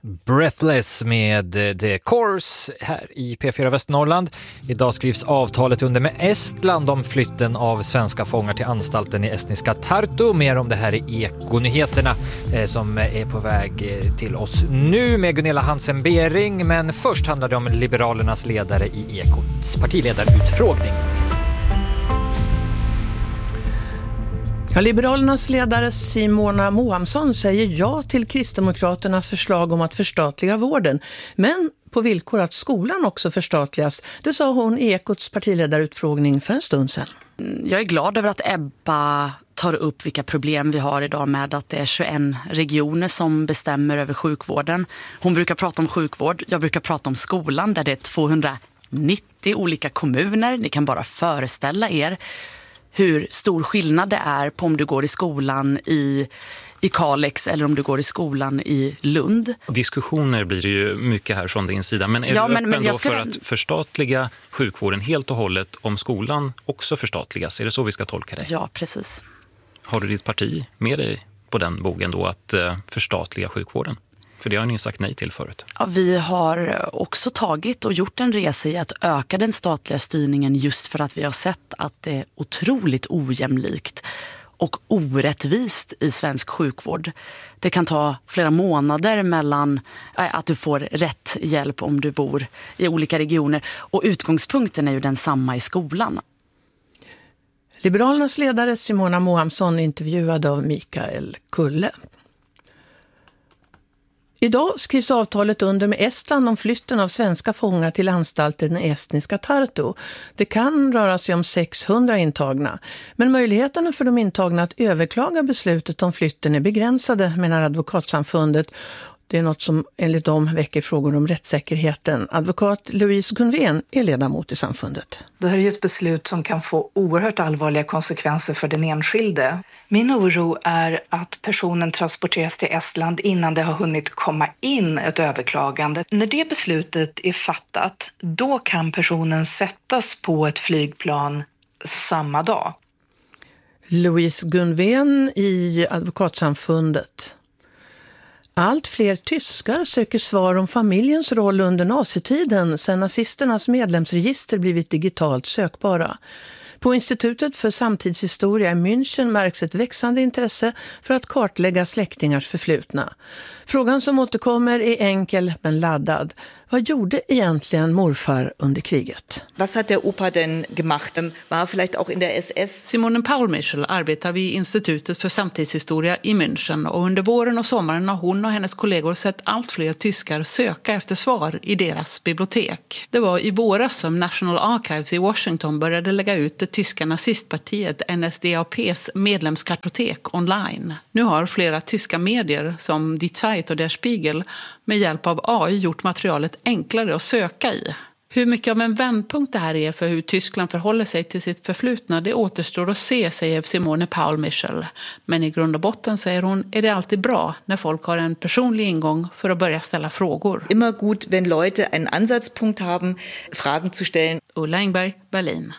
Breathless med The Course här i P4 Västernorrland. Idag skrivs avtalet under med Estland om flytten av svenska fångar till anstalten i estniska Tartu. Mer om det här i Ekonyheterna som är på väg till oss nu med Gunilla Hansen-Bering. Men först handlar det om Liberalernas ledare i Ekots partiledarutfrågning. Ja, Liberalernas ledare Simona Mohamsson säger ja till Kristdemokraternas förslag om att förstatliga vården, men på villkor att skolan också förstatligas. Det sa hon i Ekots partiledarutfrågning för en stund sedan. Jag är glad över att Ebba tar upp vilka problem vi har idag med att det är 21 regioner som bestämmer över sjukvården. Hon brukar prata om sjukvård, jag brukar prata om skolan där det är 290 olika kommuner. Ni kan bara föreställa er hur stor skillnad det är på om du går i skolan i Kalix eller om du går i skolan i Lund. Diskussioner blir det ju mycket här från din sida. Men är du öppen då för att förstatliga sjukvården helt och hållet om skolan också förstatligas? Är det så vi ska tolka det? Ja, precis. Har du ditt parti med dig på den bogen då att förstatliga sjukvården? För det har ni sagt nej till förut. Ja, vi har också tagit och gjort en resa i att öka den statliga styrningen just för att vi har sett att det är otroligt ojämlikt och orättvist i svensk sjukvård. Det kan ta flera månader mellan att du får rätt hjälp om du bor i olika regioner. Och utgångspunkten är ju densamma i skolan. Liberalernas ledare Simona Mohamsson intervjuad av Mikael Kulle. Idag skrivs avtalet under med Estland om flytten av svenska fångar till anstalten i estniska Tartu. Det kan röra sig om 600 intagna. Men möjligheterna för de intagna att överklaga beslutet om flytten är begränsade, menar Advokatsamfundet. Det är något som enligt dem väcker frågor om rättssäkerheten. Advokat Louise Gunvén är ledamot i samfundet. Det här är ju ett beslut som kan få oerhört allvarliga konsekvenser för den enskilde. Min oro är att personen transporteras till Estland innan det har hunnit komma in ett överklagande. När det beslutet är fattat, då kan personen sättas på ett flygplan samma dag. Louise Gunvén i Advokatsamfundet. Allt fler tyskar söker svar om familjens roll under nazitiden sedan nazisternas medlemsregister blivit digitalt sökbara. På Institutet för samtidshistoria i München märks ett växande intresse för att kartlägga släktingars förflutna. Frågan som återkommer är enkel men laddad. Vad gjorde egentligen morfar under kriget? Was hat der Opa denn gemacht? War vielleicht auch in der SS? Simone Paul-Michel arbetar vid Institutet för samtidshistoria i München och under våren och sommaren har hon och hennes kollegor sett allt fler tyskar söka efter svar i deras bibliotek. Det var i våras som National Archives i Washington började lägga ut det tyska nazistpartiet NSDAPs medlemskartotek online. Nu har flera tyska medier som Die Zeit och Der Spiegel med hjälp av AI gjort materialet enklare att söka i. Hur mycket av en vändpunkt det här är för hur Tyskland förhåller sig till sitt förflutna, det återstår att se, säger Simone Paul-Michel. Men i grund och botten, säger hon, är det alltid bra när folk har en personlig ingång för att börja ställa frågor. Immer gut, wenn Leute en Ansatzpunkt haben, Fragen zu stellen. Ulla Engberg, Berlin.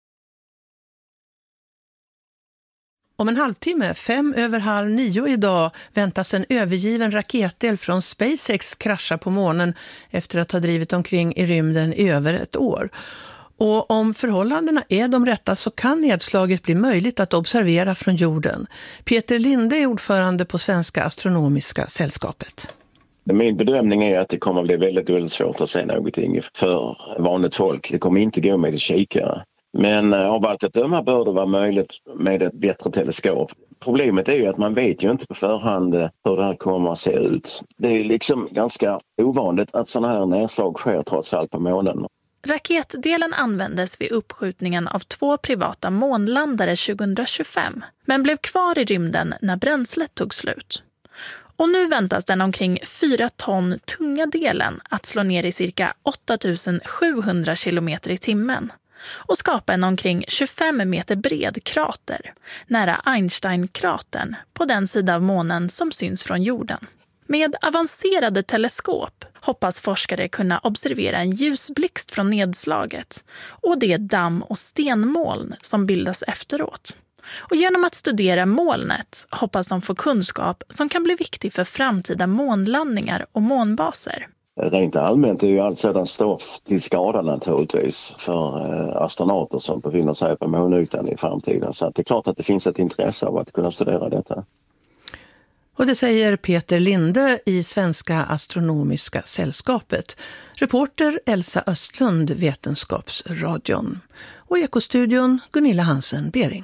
Om en halvtimme, 8:05 idag, väntas en övergiven raketdel från SpaceX krascha på månen efter att ha drivit omkring i rymden i över ett år. Och om förhållandena är de rätta så kan nedslaget bli möjligt att observera från jorden. Peter Linde är ordförande på Svenska Astronomiska Sällskapet. Min bedömning är att det kommer att bli väldigt svårt att se någonting för vanligt folk. Det kommer inte gå med kikare. Men av allt att döma bör det vara möjligt med ett bättre teleskop. Problemet är ju att man vet ju inte på förhand hur det här kommer att se ut. Det är liksom ganska ovanligt att sådana här nedslag sker trots allt på månen. Raketdelen användes vid uppskjutningen av 2 privata månlandare 2025, men blev kvar i rymden när bränslet tog slut. Och nu väntas den omkring 4 ton tunga delen att slå ner i cirka 8700 kilometer i timmen och skapa en omkring 25 meter bred krater nära Einstein-kratern på den sida av månen som syns från jorden. Med avancerade teleskop hoppas forskare kunna observera en ljusblixt från nedslaget och det damm- och stenmoln som bildas efteråt. Och genom att studera molnet hoppas de få kunskap som kan bli viktig för framtida månlandningar och månbaser. Rent allmänt är ju allt sedan stoff till skada naturligtvis för astronauter som befinner sig på månytan i framtiden. Så att det är klart att det finns ett intresse av att kunna studera detta. Och det säger Peter Linde i Svenska astronomiska sällskapet. Reporter Elsa Östlund, Vetenskapsradion. Och Ekostudion Gunilla Hansen-Bering.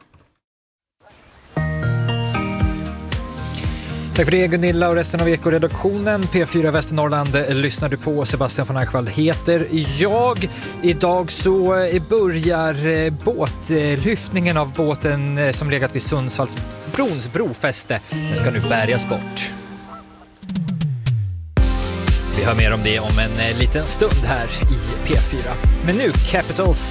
Tack för det Gunilla och resten av Ekoredaktionen. P4 Västernorrland lyssnar du på. Sebastian von Archwald heter jag. Idag så börjar båtlyftningen av båten som legat vid Sundsvallsbrons brofäste. Den ska nu bärgas bort. Vi hör mer om det om en liten stund här i P4. Men nu Capitol